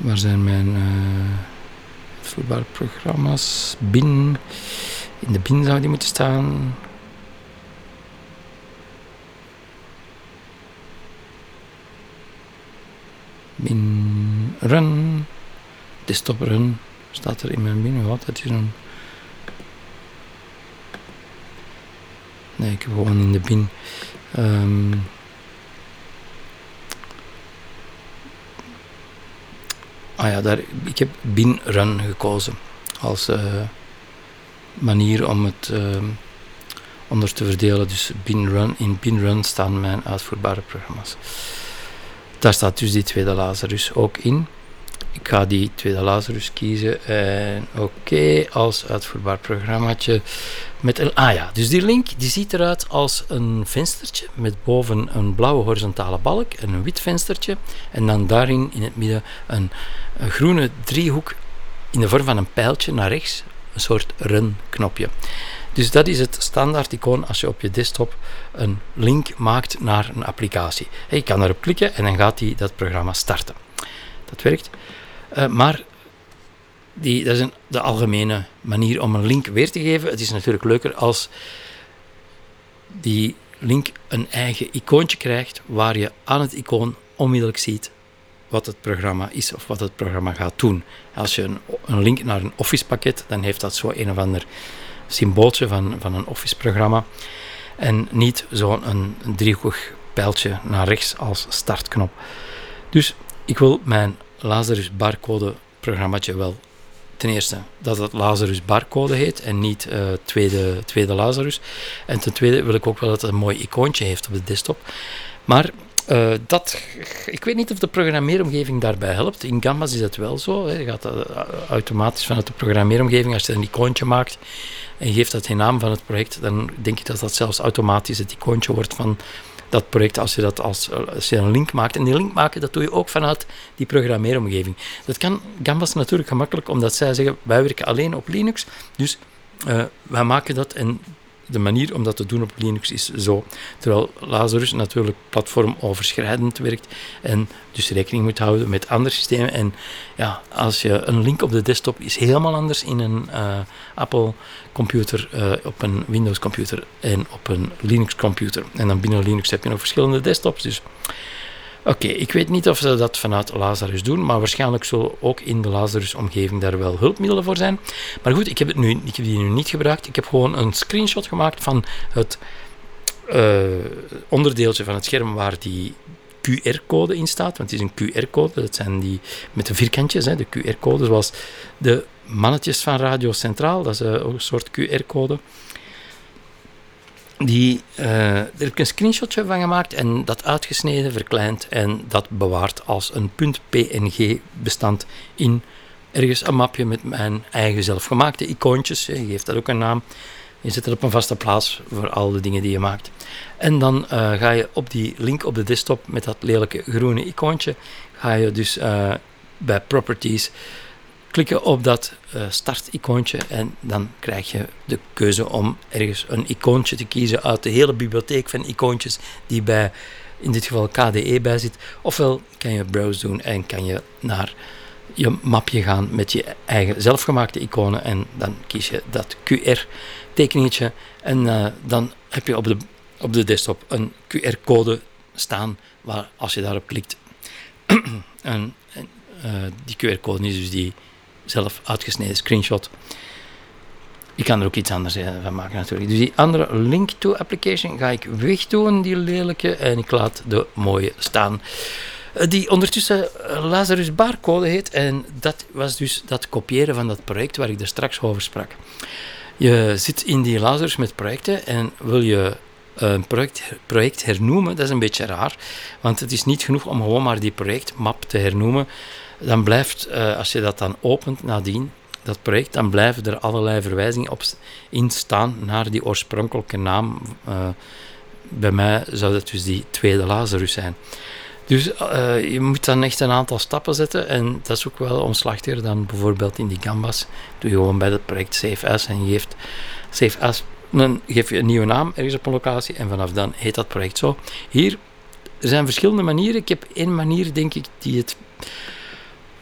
Waar zijn mijn voetbalprogramma's? In de bin zou die moeten staan. Bin run. Desktop run. Staat er in mijn bin? Wat? Dat is een... Nee, ik heb gewoon in de bin. Ik heb bin run gekozen als manier om het onder te verdelen. Dus in bin run staan mijn uitvoerbare programma's. Daar staat dus die tweede Lazarus ook in. Ik ga die tweede Lazarus kiezen en oké, als uitvoerbaar programmaatje met een... dus die link die ziet eruit als een venstertje met boven een blauwe horizontale balk en een wit venstertje en dan daarin in het midden een groene driehoek in de vorm van een pijltje naar rechts, een soort run-knopje. Dus dat is het standaard icoon als je op je desktop een link maakt naar een applicatie. Je kan daarop klikken en dan gaat die dat programma starten. Dat werkt. Maar dat is de algemene manier om een link weer te geven. Het is natuurlijk leuker als die link een eigen icoontje krijgt, waar je aan het icoon onmiddellijk ziet wat het programma is of wat het programma gaat doen. Als je een link naar een Office pakket, dan heeft dat zo een of ander symbooltje van een Office programma en niet zo'n driehoekig pijltje naar rechts als startknop. Dus ik wil mijn Lazarus barcode programmaatje wel ten eerste dat het Lazarus barcode heet en niet tweede Lazarus. En ten tweede wil ik ook wel dat het een mooi icoontje heeft op de desktop. Maar ik weet niet of de programmeeromgeving daarbij helpt. In Gambas is dat wel zo. Je gaat automatisch vanuit de programmeeromgeving, als je een icoontje maakt en je geeft dat geen naam van het project, dan denk ik dat dat zelfs automatisch het icoontje wordt van dat project als je een link maakt. En die link maken, dat doe je ook vanuit die programmeeromgeving. Dat kan Gambas natuurlijk gemakkelijk, omdat zij zeggen, wij werken alleen op Linux, dus wij maken dat en de manier om dat te doen op Linux is zo. Terwijl Lazarus natuurlijk platformoverschrijdend werkt en dus rekening moet houden met andere systemen. En ja, als je een link op de desktop is helemaal anders in een Apple computer, op een Windows computer en op een Linux computer. En dan binnen Linux heb je nog verschillende desktops. Dus oké, ik weet niet of ze dat vanuit Lazarus doen, maar waarschijnlijk zullen ook in de Lazarus-omgeving daar wel hulpmiddelen voor zijn. Maar goed, ik heb die nu niet gebruikt. Ik heb gewoon een screenshot gemaakt van het onderdeeltje van het scherm waar die QR-code in staat. Want het is een QR-code, dat zijn die met de vierkantjes, de QR-code, zoals de mannetjes van Radio Centraal, dat is ook een soort QR-code. Daar heb ik een screenshotje van gemaakt en dat uitgesneden, verkleind en dat bewaard als een .png bestand in ergens een mapje met mijn eigen zelfgemaakte icoontjes. Je geeft dat ook een naam. Je zet het op een vaste plaats voor al de dingen die je maakt. En dan ga je op die link op de desktop met dat lelijke groene icoontje, ga je dus bij Properties klikken op dat start-icoontje en dan krijg je de keuze om ergens een icoontje te kiezen uit de hele bibliotheek van icoontjes die bij, in dit geval KDE, bij zit. Ofwel kan je browse doen en kan je naar je mapje gaan met je eigen zelfgemaakte iconen en dan kies je dat QR-tekeningetje en dan heb je op de desktop een QR-code staan waar als je daarop klikt die QR-code is dus die zelf uitgesneden screenshot. Ik kan er ook iets anders van maken natuurlijk. Dus die andere link to application ga ik wegdoen, die lelijke, en ik laat de mooie staan. Die ondertussen Lazarus barcode heet en dat was dus dat kopiëren van dat project waar ik er straks over sprak. Je zit in die Lazarus met projecten en wil je een project hernoemen, dat is een beetje raar, want het is niet genoeg om gewoon maar die projectmap te hernoemen. Dan blijft, als je dat dan opent nadien, dat project, dan blijven er allerlei verwijzingen in staan naar die oorspronkelijke naam. Bij mij zou dat dus die tweede Lazarus zijn. Dus je moet dan echt een aantal stappen zetten en dat is ook wel omslachtiger dan bijvoorbeeld in die Gambas. Doe je gewoon bij dat project Save As en je geeft Save As, dan geef je een nieuwe naam ergens op een locatie en vanaf dan heet dat project zo. Hier, er zijn verschillende manieren. Ik heb één manier, denk ik, die het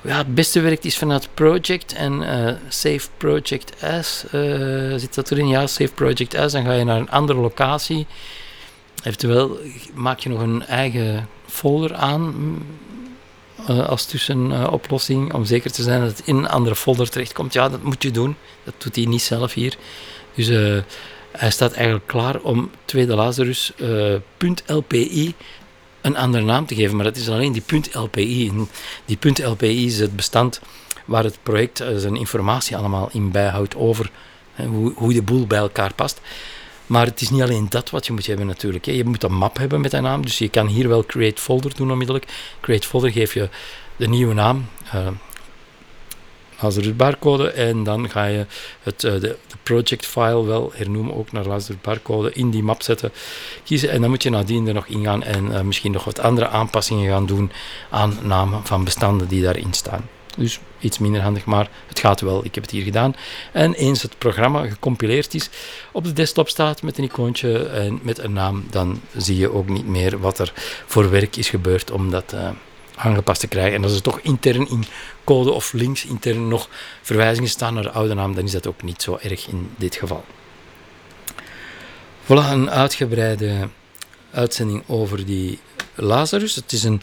Ja, het beste werkt is vanuit Project en Save Project As. Zit dat erin? Ja, Save Project As. Dan ga je naar een andere locatie. Eventueel maak je nog een eigen folder aan als tussenoplossing, om zeker te zijn dat het in een andere folder terechtkomt. Ja, dat moet je doen. Dat doet hij niet zelf hier. Dus hij staat eigenlijk klaar om tweede Lazarus .lpi een andere naam te geven, maar dat is alleen die .lpi. En die .lpi is het bestand waar het project zijn informatie allemaal in bijhoudt over hoe de boel bij elkaar past. Maar het is niet alleen dat wat je moet hebben natuurlijk. Je moet een map hebben met een naam, dus je kan hier wel create folder doen onmiddellijk. Create folder geeft je de nieuwe naam, Lazarus barcode, en dan ga je de project file wel hernoemen, ook naar Lazarus barcode, in die map zetten, kiezen, en dan moet je nadien er nog ingaan en misschien nog wat andere aanpassingen gaan doen aan namen van bestanden die daarin staan. Dus iets minder handig, maar het gaat wel. Ik heb het hier gedaan. En eens het programma gecompileerd is, op de desktop staat met een icoontje en met een naam, dan zie je ook niet meer wat er voor werk is gebeurd om dat aangepast te krijgen. En als er toch intern in code of links intern nog verwijzingen staan naar de oude naam, dan is dat ook niet zo erg in dit geval. Voilà, een uitgebreide uitzending over die Lazarus. Het is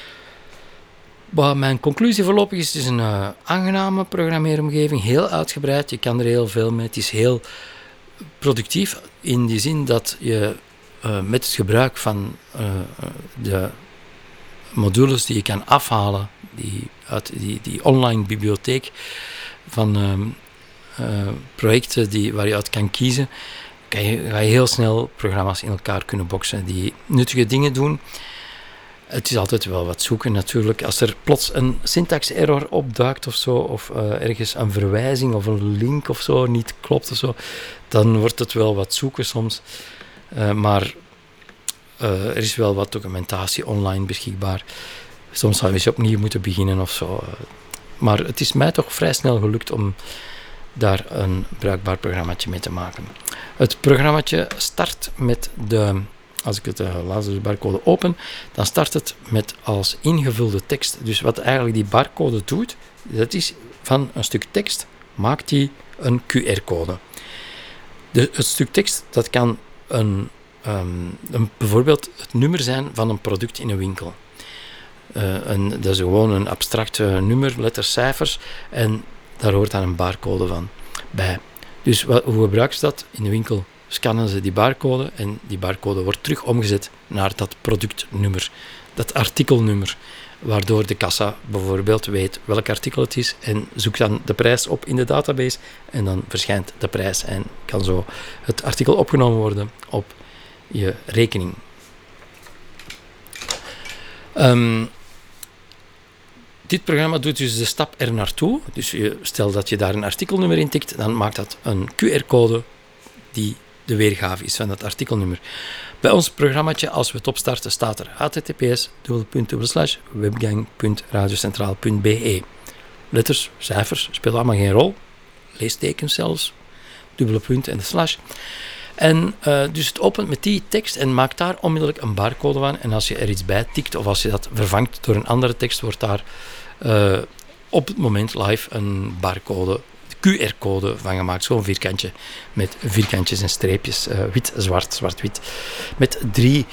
mijn conclusie voorlopig is: het is een aangename programmeeromgeving, heel uitgebreid, je kan er heel veel mee. Het is heel productief in die zin dat je met het gebruik van de modules die je kan afhalen uit die online bibliotheek van projecten waar je uit kan kiezen, ga je heel snel programma's in elkaar kunnen boksen die nuttige dingen doen. Het is altijd wel wat zoeken natuurlijk. Als er plots een syntax-error opduikt of zo, of ergens een verwijzing of een link of zo niet klopt of zo, dan wordt het wel wat zoeken soms. Maar er is wel wat documentatie online beschikbaar. Soms zou je eens opnieuw moeten beginnen of zo. Maar het is mij toch vrij snel gelukt om daar een bruikbaar programmaatje mee te maken. Het programmaatje start met als ik het Lazarus barcode open, dan start het met als ingevulde tekst. Dus wat eigenlijk die barcode doet, dat is van een stuk tekst maakt hij een QR-code. Het stuk tekst, dat kan bijvoorbeeld het nummer zijn van een product in een winkel. Dat is gewoon een abstract nummer, letters, cijfers, en daar hoort dan een barcode van bij. Dus hoe gebruiken ze dat? In de winkel scannen ze die barcode en die barcode wordt terug omgezet naar dat productnummer, dat artikelnummer, waardoor de kassa bijvoorbeeld weet welk artikel het is en zoekt dan de prijs op in de database en dan verschijnt de prijs en kan zo het artikel opgenomen worden op je rekening. Dit programma doet dus de stap er naartoe. Dus stel dat je daar een artikelnummer in tikt, dan maakt dat een QR-code die de weergave is van dat artikelnummer. Bij ons programmaatje, als we het opstarten, staat er https://webgang.radiocentraal.be. Letters, cijfers, spelen allemaal geen rol. Leestekens zelfs, dubbele punt en de slash. En dus het opent met die tekst en maakt daar onmiddellijk een barcode van. En als je er iets bij tikt of als je dat vervangt door een andere tekst, wordt daar op het moment live een barcode, QR-code van gemaakt. Zo'n vierkantje met vierkantjes en streepjes, wit, zwart, zwart-wit. Met 3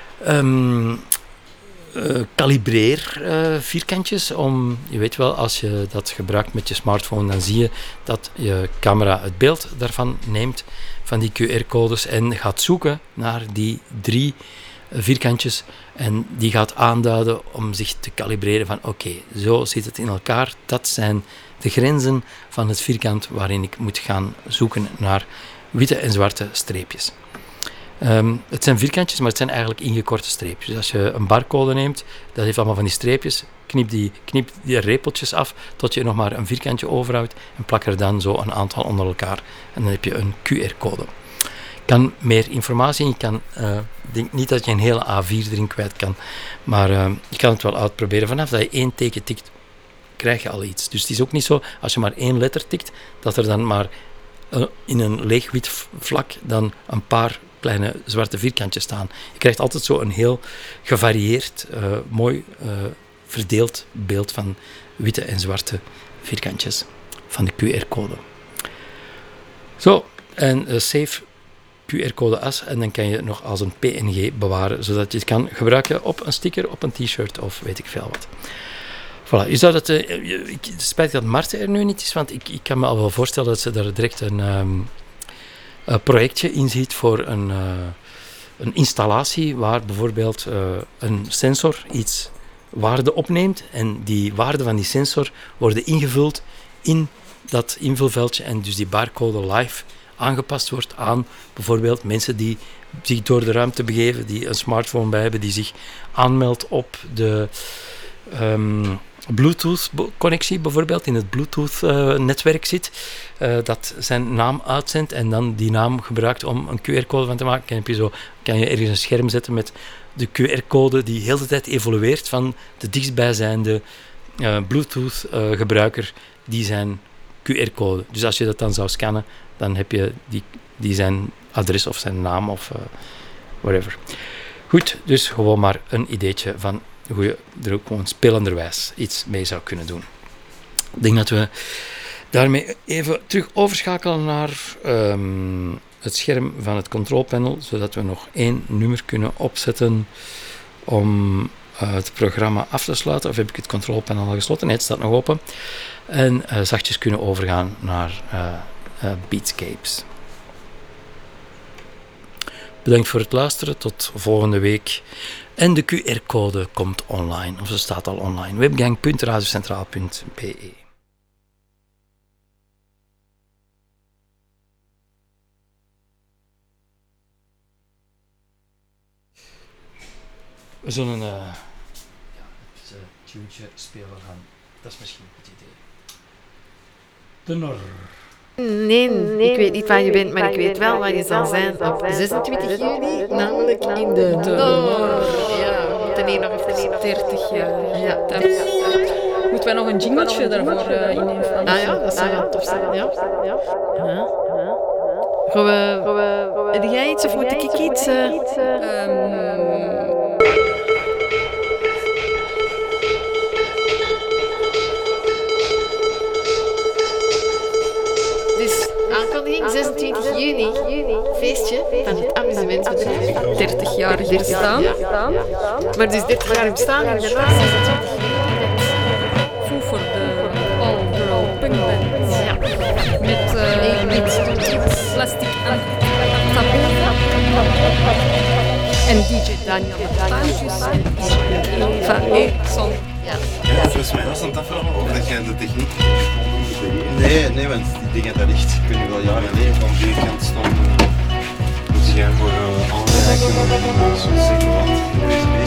kalibreer vierkantjes. Je weet wel, als je dat gebruikt met je smartphone, dan zie je dat je camera het beeld daarvan neemt, van die QR-codes, en gaat zoeken naar die 3 vierkantjes en die gaat aanduiden om zich te kalibreren van oké, zo zit het in elkaar. Dat zijn de grenzen van het vierkant waarin ik moet gaan zoeken naar witte en zwarte streepjes. Het zijn vierkantjes, maar het zijn eigenlijk ingekorte streepjes. Dus als je een barcode neemt, dat heeft allemaal van die streepjes, knip die repeltjes af tot je nog maar een vierkantje overhoudt en plak er dan zo een aantal onder elkaar en dan heb je een QR-code. Kan meer informatie in, ik denk niet dat je een hele A4 erin kwijt kan, maar je kan het wel uitproberen. Vanaf dat je 1 teken tikt, krijg je al iets. Dus het is ook niet zo, als je maar 1 letter tikt, dat er dan maar in een leeg wit vlak dan een paar kleine zwarte vierkantjes staan. Je krijgt altijd zo een heel gevarieerd, mooi verdeeld beeld van witte en zwarte vierkantjes van de QR-code. Zo, en save QR-code as en dan kan je het nog als een PNG bewaren, zodat je het kan gebruiken op een sticker, op een t-shirt of weet ik veel wat. Voilà, je zou dat, spijt dat Marten er nu niet is, want ik kan me al wel voorstellen dat ze daar direct een projectje in ziet voor een installatie waar bijvoorbeeld een sensor iets waarde opneemt en die waarden van die sensor worden ingevuld in dat invulveldje en dus die barcode live aangepast wordt aan bijvoorbeeld mensen die zich door de ruimte begeven, die een smartphone bij hebben, die zich aanmeldt op de Bluetooth-connectie bijvoorbeeld, in het Bluetooth-netwerk zit, dat zijn naam uitzendt en dan die naam gebruikt om een QR-code van te maken. Kan je ergens een scherm zetten met de QR-code die heel de tijd evolueert van de dichtstbijzijnde Bluetooth-gebruiker die zijn QR-code. Dus als je dat dan zou scannen, dan heb je die zijn adres of zijn naam of whatever. Goed, dus gewoon maar een ideetje van hoe je er ook gewoon spelenderwijs iets mee zou kunnen doen. Ik denk dat we daarmee even terug overschakelen naar het scherm van het control panel, zodat we nog 1 nummer kunnen opzetten om het programma af te sluiten. Of heb ik het control panel al gesloten? Nee, het staat nog open. En zachtjes kunnen overgaan naar Beatscapes. Bedankt voor het luisteren. Tot volgende week. En de QR-code komt online, of ze staat al online. webgang.radiocentraal.be. We zullen het tuentje spelen van. Dat is misschien een goed idee. De Nor. Nee, ik weet niet waar je bent, maar ik weet wel waar je zal zijn op 26 juni, namelijk in de Nor. Ja, we moeten hier nog even 30 jaar. Ja. Moeten wij nog een jingletje daarvoor innemen? Ah ja, dat zou wel tof zijn. Ja. Heb jij iets of moet ik iets? Aankondiging 26 juni, feestje van het amusementsbedrijf. 30 jaar bestaan. Ja. Maar dus 30 jaar bestaan en daarna 26 juni. Goed voor de all-girl punkband. Ja. Met plastic en taboe. En DJ Daniel Taantjes. Eva Eriksson. Ja, volgens mij was het afvragen of dat jij de techniek Nee, want die dingen dat ligt, kun je wel jaren geleden van vierkant stonden. Moet je voor aanreiken en zo zeggen wat.